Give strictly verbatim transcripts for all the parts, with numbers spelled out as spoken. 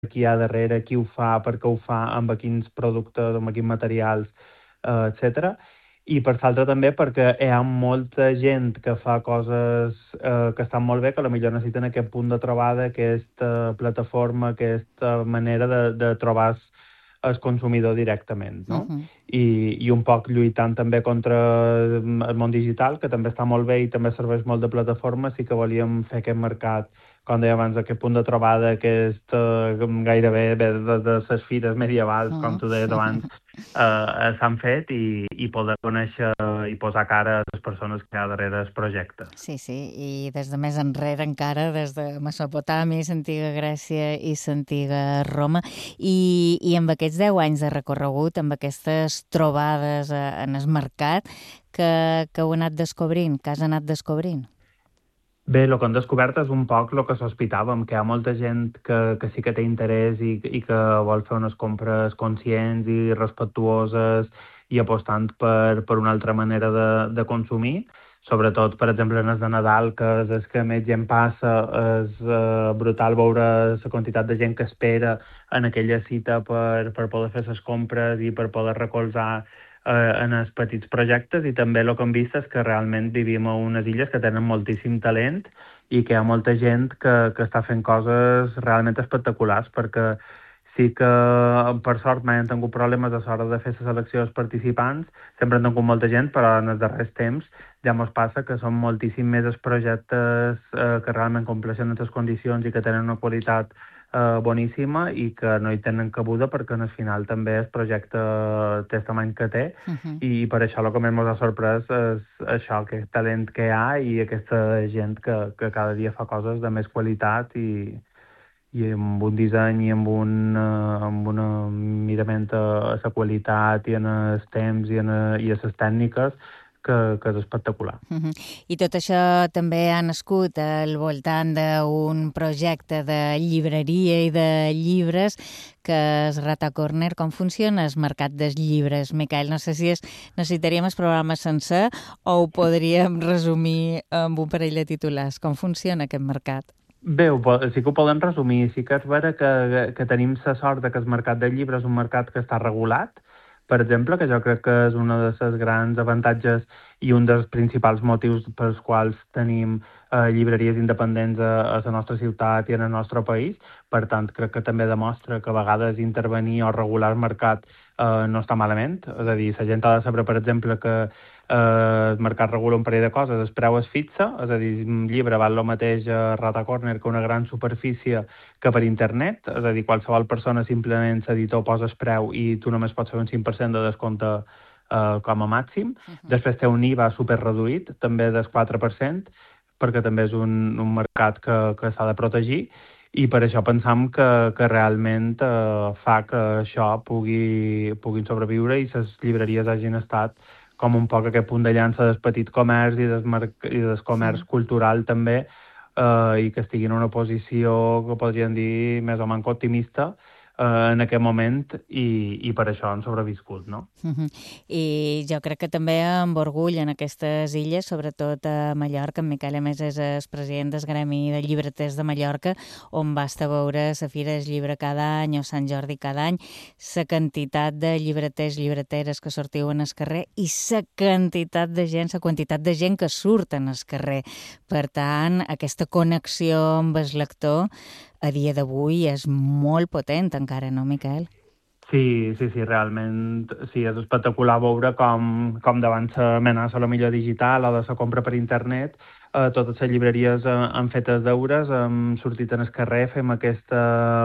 qui hi ha darrere, qui ho fa, per què ho fa, amb quins productes, amb quins materials, eh, etcètera. I per l'altra també perquè hi ha molta gent que fa coses eh, que estan molt bé, que potser necessiten aquest punt de trobada, aquesta plataforma, aquesta manera de, de trobar el consumidor directament, no? Uh-huh. I, i un poc lluitant també contra el món digital, que també està molt bé i també serveix molt de plataforma, sí que volíem fer aquest mercat, com deia abans, aquest punt de trobada, aquest uh, gairebé bé, de, de les fires medievals, com tu deies abans, eh, s'han fet i, i poder conèixer i posar cara a les persones que hi ha darrere el projecte. Sí, sí, i des de més enrere encara, des de Mesopotàmia, l'antiga Grècia i l'antiga Roma, i, i amb aquests deu anys de recorregut, amb aquestes trobades en el mercat, que, que heu anat descobrint, que has anat descobrint? Bé, el que hem descobert és un poc el que sospitàvem, que hi ha molta gent que, que sí que té interès i, i que vol fer unes compres conscients i respectuoses i apostant per, per una altra manera de, de consumir. Sobretot, per exemple, en el de Nadal, que és el que més gent passa, és eh, brutal veure la quantitat de gent que espera en aquella cita per, per poder fer les compres i per poder recolzar eh, en els petits projectes, i també el que hem vist és que realment vivim a unes illes que tenen moltíssim talent i que hi ha molta gent que, que està fent coses realment espectaculars, perquè sí que per sort mai han tingut problemes a l'hora de fer la selecció dels participants, sempre han tingut molta gent, però en els darrers temps ja ens passa que són moltíssim més els projectes eh, que realment compleixen les condicions i que tenen una qualitat eh, boníssima i que no hi tenen cabuda perquè al final també el projecte té el tamany que té, Uh-huh. i per això el que més ens ha sorprès és això, aquest talent que hi ha i aquesta gent que, que cada dia fa coses de més qualitat i, i amb un disseny i amb un, uh, amb una mirament a la qualitat i en els temps i, en, a, i a les tècniques que, que és espectacular. Uh-huh. I tot això també ha nascut al voltant d'un projecte de llibreria i de llibres que és Rata Corner. Com funciona el mercat dels llibres, Miquel? No sé si és, necessitaríem el programa sencer o ho podríem resumir amb un parell de titulars. Com funciona aquest mercat? Bé, ho, sí que ho podem resumir. Sí que és vera que, que tenim la sort de que el mercat de llibres és un mercat que està regulat, per exemple, que jo crec que és un dels grans avantatges i un dels principals motius pels quals tenim eh, llibreries independents a, a la nostra ciutat i en el nostre país. Per tant, crec que també demostra que a vegades intervenir o regular el mercat eh, no està malament. És a dir, la gent ha de saber, per exemple, que eh, el mercat regula un parell de coses. El preu es fixa, és a dir, un llibre val el mateix a Rata Corner que una gran superfície que per internet, és a dir, qualsevol persona simplement l'editor posa el preu i tu només pots fer un cinc per cent de descompte eh, com a màxim. Uh-huh. Després té un I V A superreduït, també del quatre per cent, perquè també és un, un mercat que, que s'ha de protegir, i per això pensam que, que realment eh, fa que això pugui, puguin sobreviure i les llibreries hagin estat com un poc aquest punt de llança del petit comerç i del, i del comerç sí. cultural també, eh, i que estigui en una posició que podríem dir més o menys optimista eh, en aquest moment, i, i per això han sobreviscut, no? Uh-huh. I jo crec que també amb orgull en aquestes illes, sobretot a Mallorca. En Miquel, a més, és el president del Gremi de Llibreters de Mallorca, on basta veure la Fira del Llibre cada any o Sant Jordi cada any, la quantitat de llibreters, llibreteres que sortiu en el carrer i la quantitat de gent, la quantitat de gent que surt en el carrer. Per tant, aquesta connexió amb el lector a dia d'avui és molt potent encara, no, Miquel? Sí, sí, sí, realment sí, és espectacular veure com, com davant l'amenaça a la millor digital o de la compra per internet, eh, totes les llibreries eh, han fet els deures, hem sortit en el carrer, fem aquesta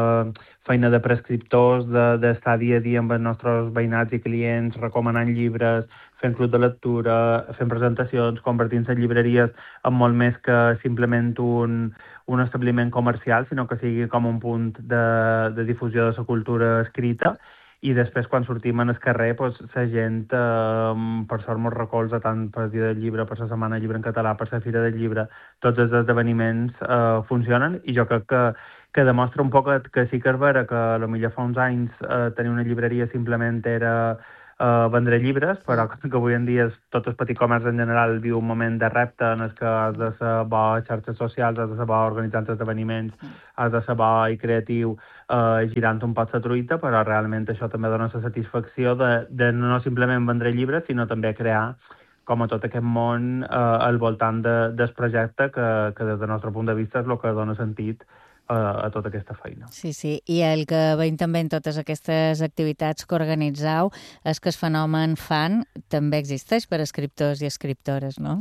feina de prescriptors, d'estar de, dia a dia amb els nostres veïnats i clients, recomanant llibres, fent club de lectura, fent presentacions, convertint-se en llibreries en molt més que simplement un, un establiment comercial, sinó que sigui com un punt de, de difusió de la cultura escrita. I després, quan sortim en el carrer, doncs, la gent, eh, per sort, mos recolza tant per Dia del Llibre, per la Setmana del Llibre en català, per la Fira del Llibre, tots els esdeveniments eh, funcionen, i jo crec que, que demostra un poc que, que sí que és vera que potser fa uns anys eh, tenir una llibreria simplement era uh, vendre llibres, però que avui en dia tot el petit comerç en general viu un moment de repte en el que has de ser bo a xarxes socials, has de ser bo organitzant esdeveniments, has de ser bo i creatiu uh, girant un pot la truita, però realment això també dona la satisfacció de, de no simplement vendre llibres, sinó també crear com a tot aquest món eh, al voltant de, del projecte que, que des del nostre punt de vista és el que dona sentit eh, a tota aquesta feina. Sí, sí, i el que veiem també en totes aquestes activitats que organitzau és que el fenomen fan també existeix per a escriptors i escriptores, no?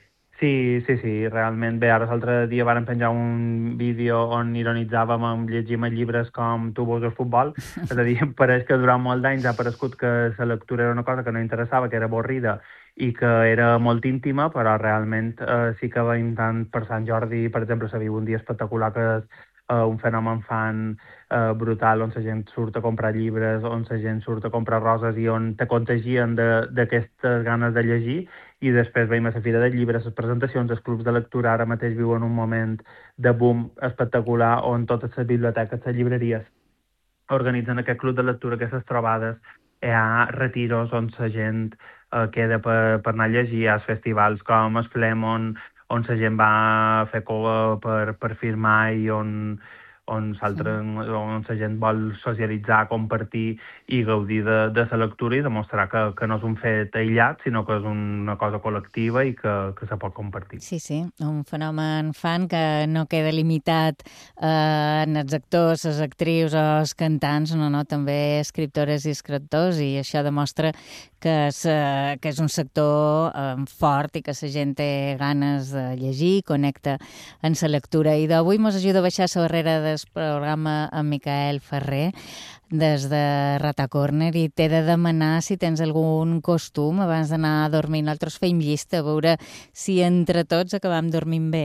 Sí, sí, sí, realment bé. Ara l'altre dia varen penjar un vídeo on ironitzàvem amb llegim llibres com Tu veus el futbol, és a dir, pareix que durant molt d'anys ha parescut que la lectura era una cosa que no interessava, que era avorrida i que era molt íntima, però realment eh, sí que veiem tant per Sant Jordi, per exemple, se viu un dia espectacular que és eh, un fenomen fan eh, brutal, on la gent surt a comprar llibres, on la gent surt a comprar roses i on te contagien d'aquestes ganes de llegir, i després veiem a la Fira del Llibre, les presentacions, els clubs de lectura ara mateix viuen un moment de boom espectacular on totes les biblioteques, les llibreries organitzen aquest club de lectura, aquestes trobades, hi ha retiros on la gent eh, queda per, per anar a llegir, hi ha festivals com el Flem on, on la gent va a fer cua per, per firmar i on, on, on la gent vol socialitzar, compartir i gaudir de, de la lectura i demostrar que, que no és un fet aïllat, sinó que és una cosa col·lectiva i que, que se pot compartir. Sí, sí, un fenomen fan que no queda limitat eh, en els actors, les actrius o els cantants, no, no, també escriptores i escriptors, i això demostra que és, eh, que és un sector eh, fort i que la gent té ganes de llegir, connecta en la lectura. I d'avui mos ajuda a baixar la barrera del programa amb Miquel Ferrer des de Rata Corner, i t'he de demanar si tens algun costum abans d'anar a dormir. Nosaltres feim llista a veure si entre tots acabam dormint bé.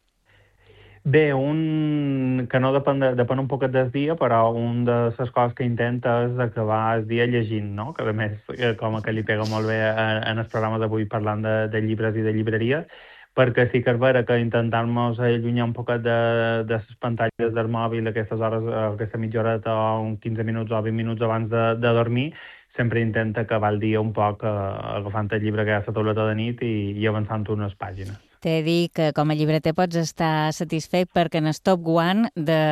Bé, un que no depèn, de, depèn un poquet del dia, però un de les coses que intenta és acabar el dia llegint, no? Que a més, com que li pega molt bé en el programa d'avui parlant de, de llibres i de llibreries, perquè sí que és vera que intentant-nos allunyar un poquet de, de les pantalles del mòbil aquestes hores, aquesta mitja horeta o uns quinze minuts o vint minuts abans de, de dormir, sempre intenta acabar el dia un poc eh, agafant el llibre que hi ha a la tauleta de nit i, i avançant unes pàgines. T'he de dir que com a llibreter pots estar satisfet perquè en el top one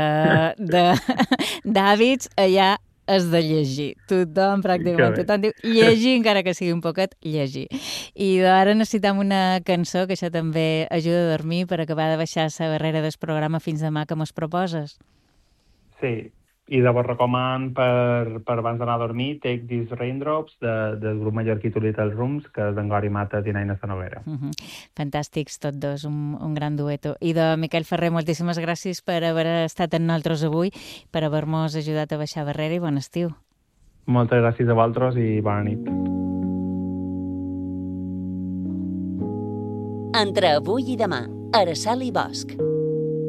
d'hàbits allà és de llegir. Tothom, pràcticament tothom diu llegir, encara que sigui un poquet, llegir. I ara necessitem una cançó, que això també ajuda a dormir, per acabar de baixar la barrera del programa fins demà que mos proposes. Sí, i de vos recoman per, per abans d'anar a dormir Take These Raindrops de, del grup mallorquí Two Little Rooms, que és d'en Gori Matas i Naina Sanovera. Uh -huh. Fantàstics tots dos, un, un gran dueto. I de Miquel Ferrer, moltíssimes gràcies per haver estat amb nosaltres avui, per haver-nos ajudat a baixar barrera, i bon estiu. Moltes gràcies a vosaltres i bona nit. Entre avui i demà, Araceli Bosch.